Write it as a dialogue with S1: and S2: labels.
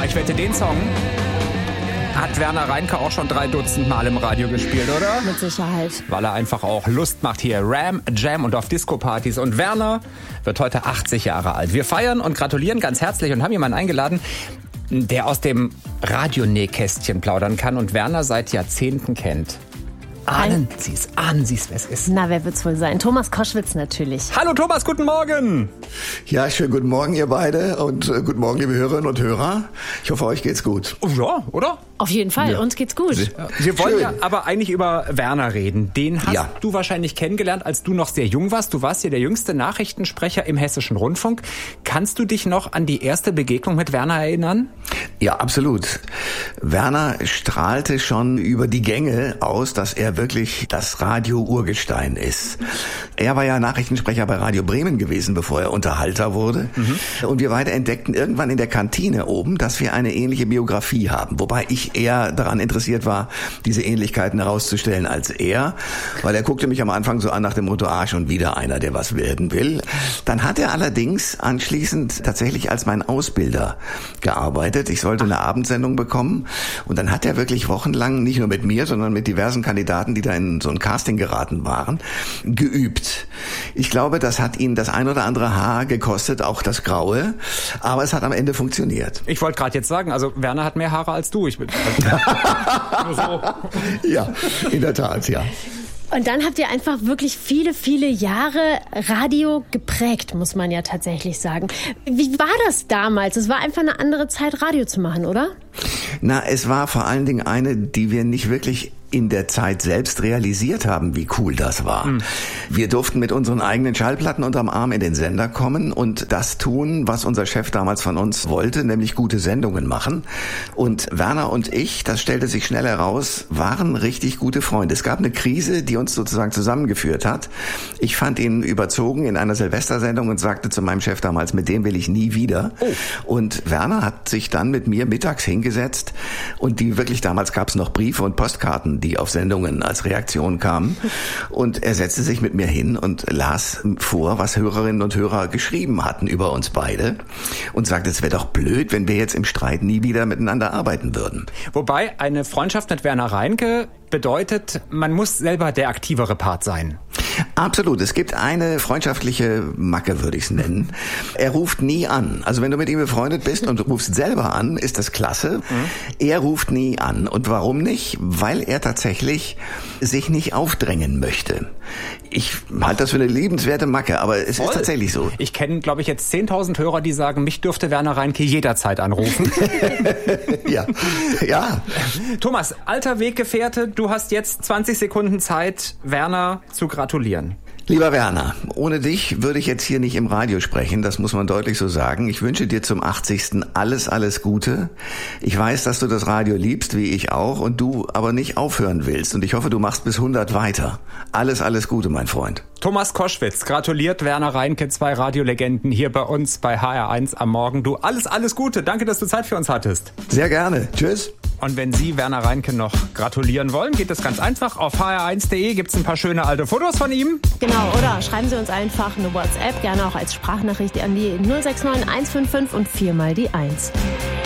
S1: ich wette, den Song hat Werner Reinke auch schon 3 Dutzend Mal im Radio gespielt, oder?
S2: Mit Sicherheit.
S1: Weil er einfach auch Lust macht hier. Ram, Jam und auf Disco-Partys. Und Werner wird heute 80 Jahre alt. Wir feiern und gratulieren ganz herzlich und haben jemanden eingeladen, der aus dem Radionähkästchen plaudern kann und Werner seit Jahrzehnten kennt. Ahnen Sie es, wer es ist.
S2: Na, wer wird's wohl sein? Thomas Koschwitz natürlich.
S1: Hallo Thomas, guten Morgen.
S3: Ja, schönen guten Morgen ihr beide und guten Morgen liebe Hörerinnen und Hörer. Ich hoffe, euch geht's gut.
S1: Oh ja, oder?
S2: Auf jeden Fall, uns geht's gut.
S1: Wir wollen ja aber eigentlich über Werner reden. Den hast du wahrscheinlich kennengelernt, als du noch sehr jung warst. Du warst ja der jüngste Nachrichtensprecher im Hessischen Rundfunk. Kannst du dich noch an die erste Begegnung mit Werner erinnern?
S3: Ja, absolut. Werner strahlte schon über die Gänge aus, dass er wirklich das Radio-Urgestein ist. Er war ja Nachrichtensprecher bei Radio Bremen gewesen, bevor er Unterhalter wurde. Und wir beide entdeckten irgendwann in der Kantine oben, dass wir eine ähnliche Biografie haben. Wobei ich eher daran interessiert war, diese Ähnlichkeiten herauszustellen als er. Weil er guckte mich am Anfang so an nach dem Motto, schon wieder einer, der was werden will. Dann hat er allerdings anschließend tatsächlich als mein Ausbilder gearbeitet. Ich sollte eine Abendsendung bekommen. Und dann hat er wirklich wochenlang, nicht nur mit mir, sondern mit diversen Kandidaten, die da in so ein Casting geraten waren, geübt. Ich glaube, das hat ihn das ein oder andere Haar gekostet, auch das Graue. Aber es hat am Ende funktioniert.
S1: Ich wollte gerade jetzt sagen, also Werner hat mehr Haare als du.
S3: Ja, in der Tat, ja.
S2: Und dann habt ihr einfach wirklich viele, viele Jahre Radio geprägt, muss man ja tatsächlich sagen. Wie war das damals? Es war einfach eine andere Zeit, Radio zu machen, oder?
S3: Na, es war vor allen Dingen eine, die wir nicht wirklich in der Zeit selbst realisiert haben, wie cool das war. Wir durften mit unseren eigenen Schallplatten unterm Arm in den Sender kommen und das tun, was unser Chef damals von uns wollte, nämlich gute Sendungen machen. Und Werner und ich, das stellte sich schnell heraus, waren richtig gute Freunde. Es gab eine Krise, die uns sozusagen zusammengeführt hat. Ich fand ihn überzogen in einer Silvestersendung und sagte zu meinem Chef damals, mit dem will ich nie wieder. Und Werner hat sich dann mit mir mittags hingesetzt und damals gab es noch Briefe und Postkarten, die auf Sendungen als Reaktion kamen. Und er setzte sich mit mir hin und las vor, was Hörerinnen und Hörer geschrieben hatten über uns beide und sagte, es wäre doch blöd, wenn wir jetzt im Streit nie wieder miteinander arbeiten würden.
S1: Wobei eine Freundschaft mit Werner Reinke bedeutet, man muss selber der aktivere Part sein.
S3: Absolut. Es gibt eine freundschaftliche Macke, würde ich es nennen. Er ruft nie an. Also wenn du mit ihm befreundet bist und rufst selber an, ist das klasse. Er ruft nie an. Und warum nicht? Weil er tatsächlich sich nicht aufdrängen möchte. Ich halte das für eine liebenswerte Macke, aber es ist tatsächlich so.
S1: Ich kenne, glaube ich, jetzt 10.000 Hörer, die sagen, mich dürfte Werner Reinke jederzeit anrufen.
S3: Ja.
S1: Thomas, alter Weggefährte, du hast jetzt 20 Sekunden Zeit, Werner zu gratulieren.
S3: Lieber Werner, ohne dich würde ich jetzt hier nicht im Radio sprechen, das muss man deutlich so sagen. Ich wünsche dir zum 80. alles Gute. Ich weiß, dass du das Radio liebst, wie ich auch, und du aber nicht aufhören willst. Und ich hoffe, du machst bis 100 weiter. Alles Gute, mein Freund.
S1: Thomas Koschwitz gratuliert Werner Reinke, 2 Radiolegenden hier bei uns bei HR1 am Morgen. Du, alles Gute. Danke, dass du Zeit für uns hattest.
S3: Sehr gerne. Tschüss.
S1: Und wenn Sie Werner Reinke noch gratulieren wollen, geht das ganz einfach. Auf hr1.de gibt's ein paar schöne alte Fotos von ihm.
S2: Genau, oder schreiben Sie uns einfach eine WhatsApp, gerne auch als Sprachnachricht an die 069 155 und 4 mal die 1.